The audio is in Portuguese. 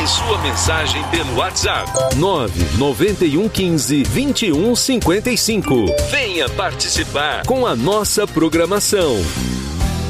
Envie sua mensagem pelo WhatsApp 99115-2155. Venha participar Com a nossa programação.